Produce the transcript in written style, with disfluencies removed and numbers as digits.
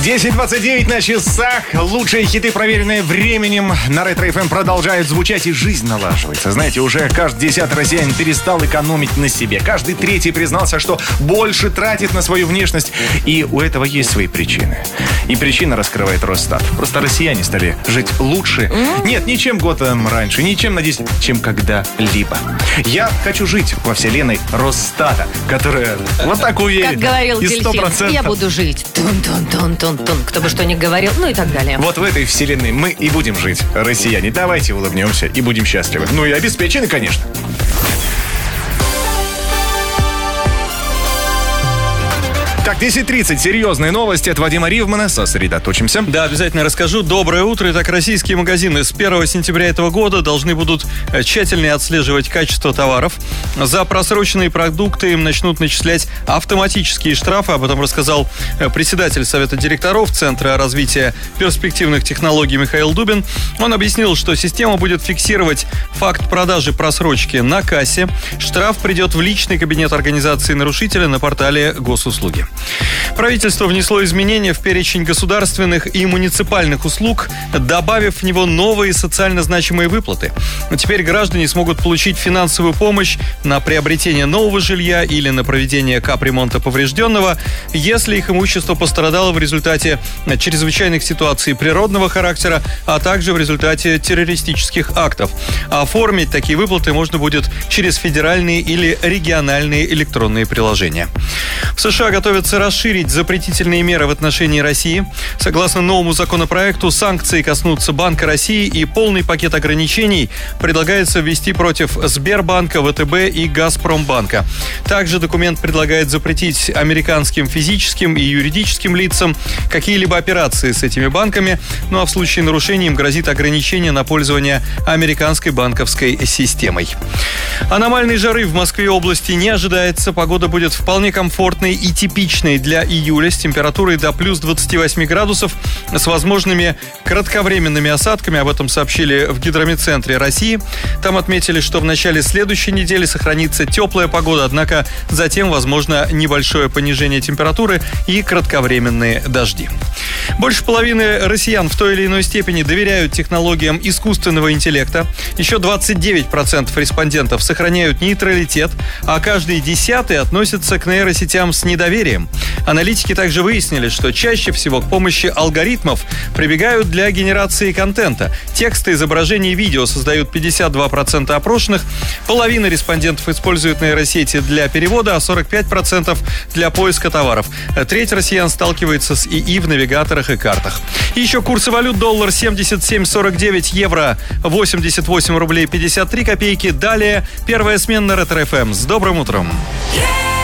10:29 на часах. Лучшие хиты, проверенные временем, на Ретро-ФМ продолжают звучать, и жизнь налаживается. Знаете, уже каждый 10-й россиянин перестал экономить на себе. Каждый 3-й признался, что больше тратит на свою внешность. И у этого есть свои причины. И причина раскрывает Росстат. Просто россияне стали жить лучше. Нет, не чем годом раньше, не чем на 10, чем когда-либо. Я хочу жить во вселенной Росстата, которая вот так уверена. Как говорил и Дельфин, 100%. Я буду жить. Тун-тун-тун-тун-тун. Кто бы что ни говорил, ну и так далее. Вот в этой вселенной мы и будем жить, россияне. Давайте улыбнемся и будем счастливы. Ну и обеспечены, конечно. Так, 10:30. Серьезные новости от Вадима Ривмана. Сосредоточимся. Да, обязательно расскажу. Доброе утро. Итак, российские магазины с 1 сентября этого года должны будут тщательнее отслеживать качество товаров. За просроченные продукты им начнут начислять автоматические штрафы. Об этом рассказал председатель Совета директоров Центра развития перспективных технологий Михаил Дубин. Он объяснил, что система будет фиксировать факт продажи просрочки на кассе. Штраф придет в личный кабинет организации нарушителя на портале госуслуги. Правительство внесло изменения в перечень государственных и муниципальных услуг, добавив в него новые социально значимые выплаты. Теперь граждане смогут получить финансовую помощь на приобретение нового жилья или на проведение капремонта поврежденного, если их имущество пострадало в результате чрезвычайных ситуаций природного характера, а также в результате террористических актов. Оформить такие выплаты можно будет через федеральные или региональные электронные приложения. В США готовятся расширить запретительные меры в отношении России. Согласно новому законопроекту, санкции коснутся Банка России, и полный пакет ограничений предлагается ввести против Сбербанка, ВТБ и Газпромбанка. Также документ предлагает запретить американским физическим и юридическим лицам какие-либо операции с этими банками, ну а в случае нарушения им грозит ограничение на пользование американской банковской системой. Аномальной жары в Москве и области не ожидается. Погода будет вполне комфортной и типичной для июля, с температурой до плюс 28 градусов, с возможными кратковременными осадками. Об этом сообщили в Гидрометцентре России. Там отметили, что в начале следующей недели сохранится теплая погода, однако затем возможно небольшое понижение температуры и кратковременные дожди. Больше половины россиян в той или иной степени доверяют технологиям искусственного интеллекта. Еще 29% респондентов сохраняют нейтралитет, а каждый 10-й относится к нейросетям с недоверием. Аналитики также выяснили, что чаще всего к помощи алгоритмов прибегают для генерации контента. Тексты, изображения и видео создают 52% опрошенных. Половина респондентов используют нейросети для перевода, а 45% для поиска товаров. Треть россиян сталкивается с ИИ в навигаторах и картах. И еще курсы валют: доллар 77.49, евро 88 рублей 53 копейки. Далее первая смена на Ретро-ФМ. С добрым утром!